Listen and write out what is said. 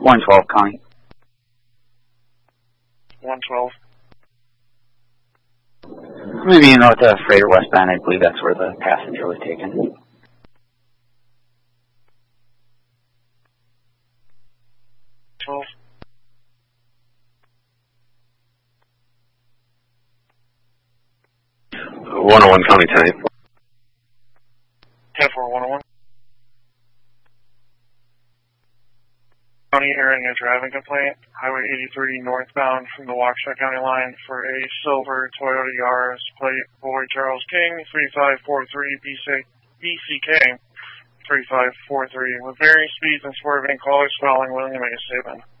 112, Connie. 112. Moving north of Freighter westbound, I believe that's where the passenger was taken. 12. .101 County 10-8. 10-4-101. County hearing a driving complaint, Highway 83 northbound from the Waukesha County line for a silver Toyota Yaris, plate Boy Charles King, 3543 BCK 3543, with varying speeds and swerving, callers following William A. Saban.